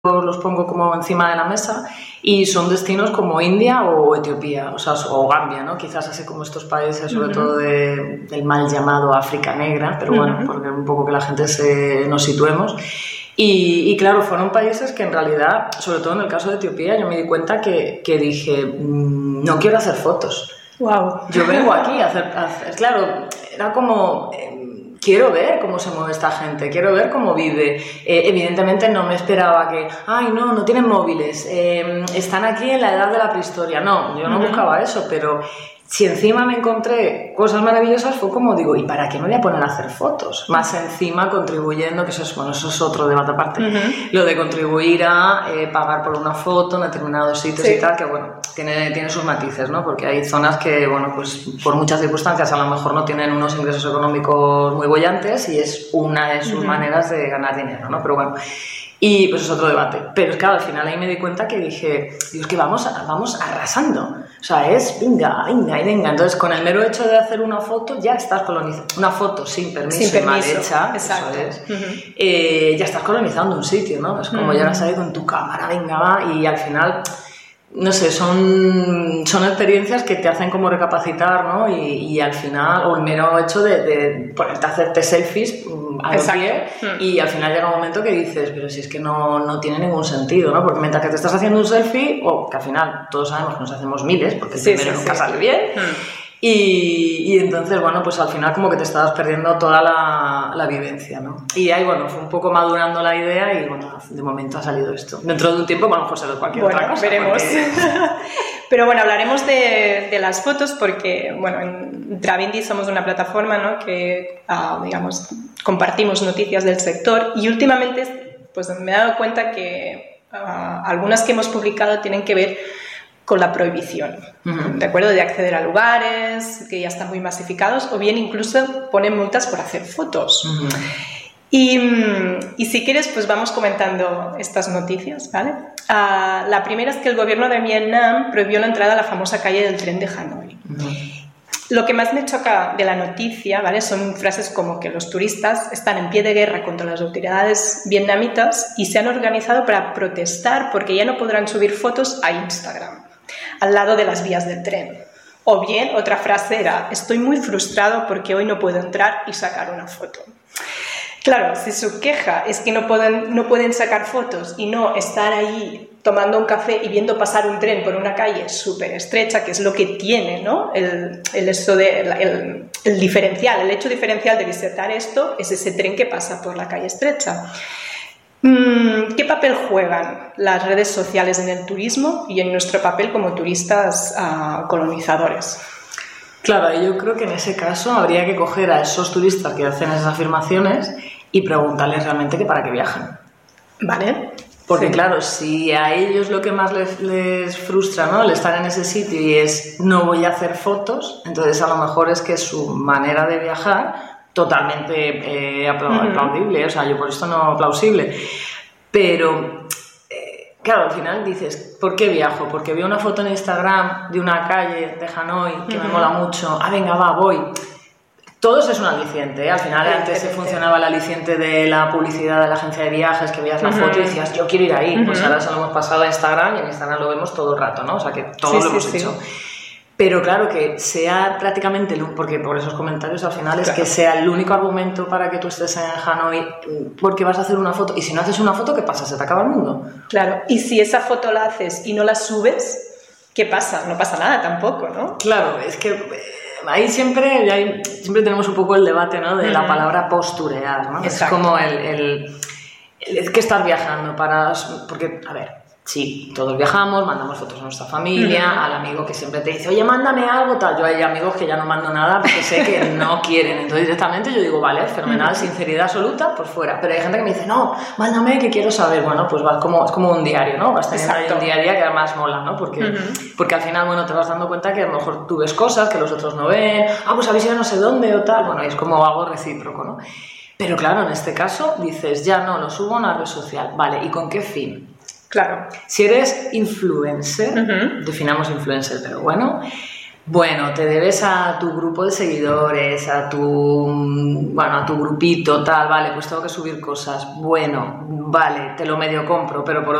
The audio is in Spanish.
los pongo como encima de la mesa y son destinos como India o Etiopía, o sea, o Gambia, ¿no? Quizás así como estos países, sobre todo del mal llamado África Negra, pero bueno, porque un poco que la gente nos situemos. Y claro, fueron países que en realidad, sobre todo en el caso de Etiopía, yo me di cuenta que dije, no quiero hacer fotos. Wow. Yo vengo aquí a hacer claro, era como... quiero ver cómo se mueve esta gente, quiero ver cómo vive. Evidentemente no me esperaba que, no tienen móviles, están aquí en la edad de la prehistoria. No, yo no buscaba eso, pero si encima me encontré cosas maravillosas, fue como digo, ¿y para qué me voy a poner a hacer fotos? Más encima contribuyendo, que eso es otro debate aparte, lo de contribuir a pagar por una foto en determinados sitios y tal, que bueno, tiene sus matices, ¿no? Porque hay zonas que, bueno, pues por muchas circunstancias a lo mejor no tienen unos ingresos económicos muy bollantes y es una de sus maneras de ganar dinero, ¿no? Pero bueno, y pues es otro debate. Pero claro, al final ahí me di cuenta que dije, Dios, que vamos arrasando. O sea, es venga. Entonces, con el mero hecho de hacer una foto, ya estás colonizando. Una foto sin permiso. Y mal hecha, exacto. Eso es. Ya estás colonizando un sitio, ¿no? Es como llegas ahí con tu cámara, venga, va, y al final... No sé, son experiencias que te hacen como recapacitar, ¿no? Y al final, o el mero hecho de ponerte a hacerte selfies a los pies y al final llega un momento que dices, pero si es que no tiene ningún sentido, ¿no? Porque mientras que te estás haciendo un selfie, o que al final todos sabemos que nos hacemos miles, porque el primero nunca sale bien, y entonces, bueno, pues al final como que te estabas perdiendo toda la vivencia, ¿no? Y ahí, bueno, fue un poco madurando la idea y, bueno, de momento ha salido esto. Dentro de un tiempo, bueno, pues será cualquier otra cosa. Veremos. Porque... Pero bueno, hablaremos de las fotos porque, bueno, en Dravindi somos una plataforma, ¿no? Que, digamos, compartimos noticias del sector y últimamente, pues me he dado cuenta que algunas que hemos publicado tienen que ver con la prohibición, ¿de acuerdo? De acceder a lugares que ya están muy masificados o bien incluso ponen multas por hacer fotos. Y si quieres, pues vamos comentando estas noticias, ¿vale? La primera es que el gobierno de Vietnam prohibió la entrada a la famosa calle del tren de Hanoi. Lo que más me choca de la noticia, ¿vale? Son frases como que los turistas están en pie de guerra contra las autoridades vietnamitas y se han organizado para protestar porque ya no podrán subir fotos a Instagram al lado de las vías del tren. O bien, otra frase era, estoy muy frustrado porque hoy no puedo entrar y sacar una foto. Claro, si su queja es que no pueden sacar fotos y no estar ahí tomando un café y viendo pasar un tren por una calle súper estrecha, que es lo que tiene, ¿no? El diferencial, el hecho diferencial de visitar esto es ese tren que pasa por la calle estrecha. ¿Qué papel juegan las redes sociales en el turismo y en nuestro papel como turistas colonizadores? Claro, yo creo que en ese caso habría que coger a esos turistas que hacen esas afirmaciones y preguntarles realmente que para qué viajan. Vale. Porque claro, si a ellos lo que más les frustra, ¿no? El estar en ese sitio y es no voy a hacer fotos, entonces a lo mejor es que su manera de viajar totalmente aplaudible, o sea, yo por esto no plausible, pero claro, al final dices, ¿por qué viajo? Porque veo una foto en Instagram de una calle de Hanoi que me mola mucho, venga, va, voy. Todo eso es un aliciente, ¿eh? Al final antes funcionaba el aliciente de la publicidad de la agencia de viajes, que veías la foto y decías, yo quiero ir ahí, pues ahora se lo hemos pasado a Instagram y en Instagram lo vemos todo el rato, ¿no? O sea que todos lo hemos hecho. Pero claro, que sea prácticamente, porque por esos comentarios al final es que sea el único argumento para que tú estés en Hanoi porque vas a hacer una foto. Y si no haces una foto, ¿qué pasa? ¿Se te acaba el mundo? Claro, y si esa foto la haces y no la subes, ¿qué pasa? No pasa nada tampoco, ¿no? Claro, es que ahí siempre tenemos un poco el debate, ¿no? De la palabra posturear, ¿no? Exacto. Es como el que estar viajando porque, a ver, sí, todos viajamos, mandamos fotos a nuestra familia, al amigo que siempre te dice, oye, mándame algo, tal. Yo hay amigos que ya no mando nada porque sé que no quieren. Entonces directamente yo digo, vale, fenomenal, sinceridad absoluta, pues fuera. Pero hay gente que me dice, no, mándame que quiero saber. Bueno, pues vas es como un diario, ¿no? Vas teniendo ahí un diario que además mola, ¿no? Porque al final, bueno, te vas dando cuenta que a lo mejor tú ves cosas que los otros no ven. Pues habéis ido no sé dónde o tal. Bueno, y es como algo recíproco, ¿no? Pero claro, en este caso dices, ya no, lo subo a una red social. Vale, ¿y con qué fin? Claro. Si eres influencer, definamos influencer, pero bueno, te debes a tu grupo de seguidores, a tu grupito, tal, vale, pues tengo que subir cosas, bueno, vale, te lo medio compro, pero por